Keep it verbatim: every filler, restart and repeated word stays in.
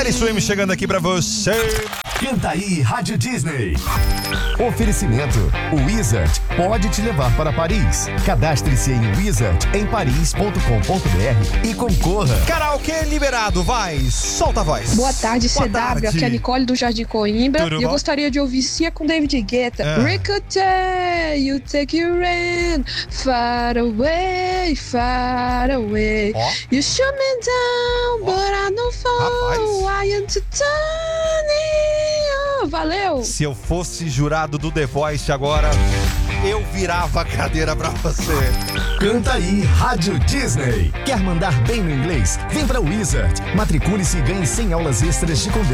Teddy Swim chegando aqui pra você. Canta aí, Rádio Disney. Oferecimento: o Wizard pode te levar para Paris. Cadastre-se em wizard em paris ponto com ponto br e concorra. Karaokê liberado, vai, solta a voz. Boa tarde, Boa C W. tarde. Aqui é a Nicole do Jardim Coimbra. Tudo E eu bom? gostaria de ouvir Cia com David Guetta. Ah. Ricochet, you take your rain far away, far away. Ó. You shoot me down, but I don't fall. Rapaz. I am titanium. Valeu! Se eu fosse jurado do The Voice agora, eu virava a cadeira pra você. Canta aí, Rádio Disney. Quer mandar bem no inglês? Vem pra Wizard. Matricule-se e ganhe cem aulas extras de conversa.